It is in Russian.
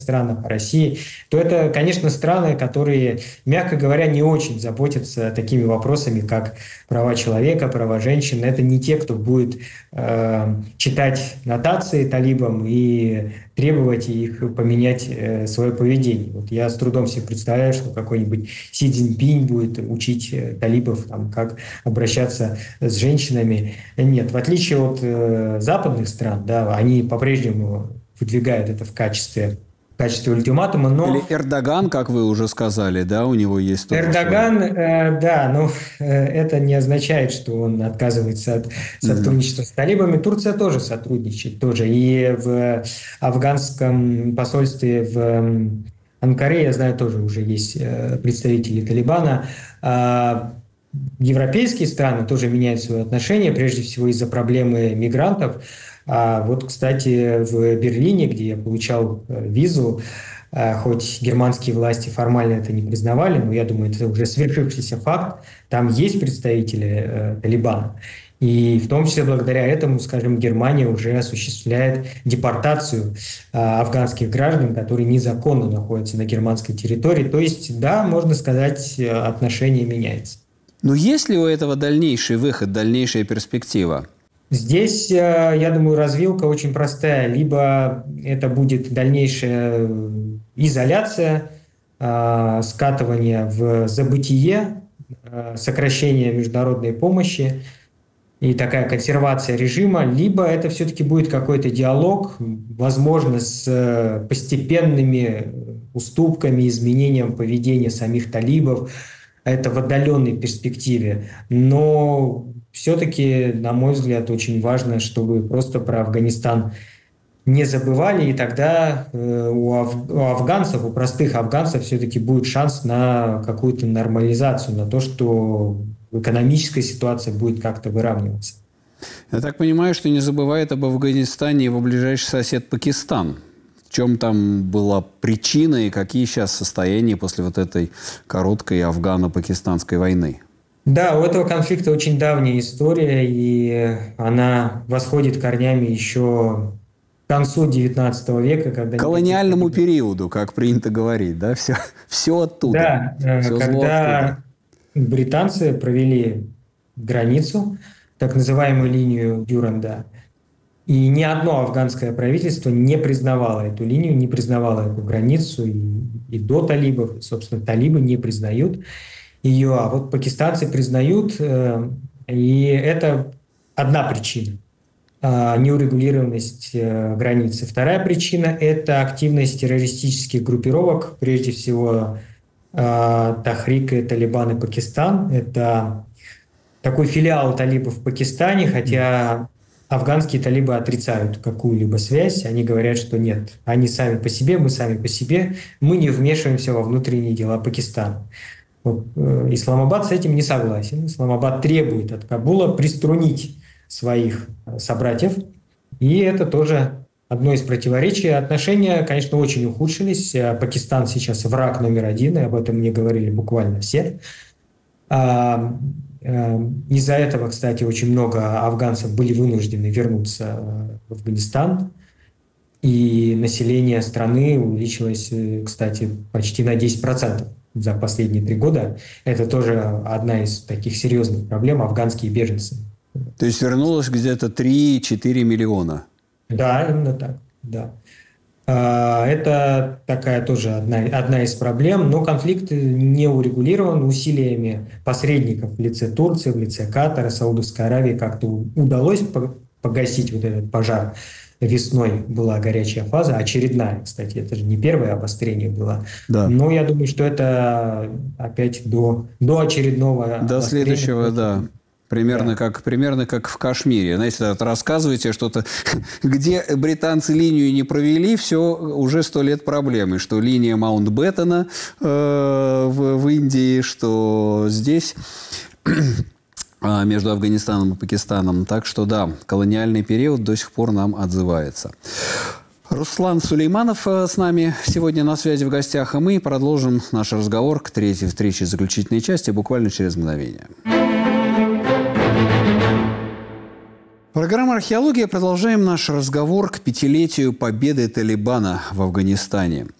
странах, о России, то это, конечно, страны, которые, мягко говоря, не очень заботятся такими вопросами, как права человека, права женщин. Это не те, кто будет читать нотации талибам и требовать их поменять свое поведение. Вот я с трудом себе представляю, что какой-нибудь Си Цзиньпинь будет учить талибов, там, как обращаться с женщинами. Нет, в отличие от западных стран, да, они по-прежнему выдвигают это в качестве ультиматума, но... Или Эрдоган, как вы уже сказали, да, у него есть тоже Эрдоган, да, но это не означает, что он отказывается от сотрудничества с талибами. Турция тоже сотрудничает, тоже. И в афганском посольстве в Анкаре, я знаю, тоже уже есть представители Талибана. Европейские страны тоже меняют свои отношения, прежде всего из-за проблемы мигрантов. Вот, кстати, в Берлине, где я получал визу, хоть германские власти формально это не признавали, но я думаю, это уже свершившийся факт, там есть представители Талибана. И в том числе благодаря этому, скажем, Германия уже осуществляет депортацию афганских граждан, которые незаконно находятся на германской территории. То есть, да, можно сказать, отношение меняется. Но есть ли у этого дальнейший выход, дальнейшая перспектива? Здесь, я думаю, развилка очень простая. Либо это будет дальнейшая изоляция, скатывание в забытие, сокращение международной помощи и такая консервация режима, либо это все-таки будет какой-то диалог, возможно, с постепенными уступками, изменением поведения самих талибов. Это в отдаленной перспективе. Но все-таки, на мой взгляд, очень важно, чтобы просто про Афганистан не забывали, и тогда у афганцев, у простых афганцев все-таки будет шанс на какую-то нормализацию, на то, что экономическая ситуация будет как-то выравниваться. Я так понимаю, что не забывает об Афганистане его ближайший сосед Пакистан. В чем там была причина и какие сейчас состояния после вот этой короткой афгано-пакистанской войны? Да, у этого конфликта очень давняя история, и она восходит корнями еще к концу XIX века. Когда колониальному периоду, как принято говорить, да? Все оттуда. Да, все когда британцы провели границу, так называемую линию Дюранда, и ни одно афганское правительство не признавало эту линию, не признавало эту границу, и до талибов, собственно, талибы не признают ее, а вот пакистанцы признают, и это одна причина – неурегулированность границы. Вторая причина – это активность террористических группировок, прежде всего Тахрик и Талибан и Пакистан. Это такой филиал талибов в Пакистане, хотя афганские талибы отрицают какую-либо связь. Они говорят, что нет, они сами по себе, мы сами по себе, мы не вмешиваемся во внутренние дела Пакистана. Исламабад с этим не согласен. Исламабад требует от Кабула приструнить своих собратьев. И это тоже одно из противоречий. Отношения, конечно, очень ухудшились. Пакистан сейчас враг номер один, и об этом мне говорили буквально все. Из-за этого, кстати, очень много афганцев были вынуждены вернуться в Афганистан. И население страны увеличилось, кстати, почти на 10%. За последние 3 года. Это тоже одна из таких серьезных проблем – афганские беженцы. То есть вернулось где-то 3-4 миллиона? Да, именно так. Да. Это такая тоже одна из проблем, но конфликт не урегулирован. Усилиями посредников в лице Турции, в лице Катара, Саудовской Аравии как-то удалось погасить вот этот пожар. Весной была горячая фаза, очередная, кстати, это же не первое обострение было. Да. Но я думаю, что это опять до очередного до следующего, да. Примерно как в Кашмире. Знаете, рассказываете что-то, где британцы линию не провели, все уже 100 лет проблемы. Что линия Маунтбеттена в Индии, что здесь... между Афганистаном и Пакистаном. Так что, да, колониальный период до сих пор нам отзывается. Руслан Сулейманов с нами сегодня на связи в гостях, и мы продолжим наш разговор к третьей встрече заключительной части буквально через мгновение. Программа «Археология». Продолжаем наш разговор к 5-летию победы Талибана в Афганистане.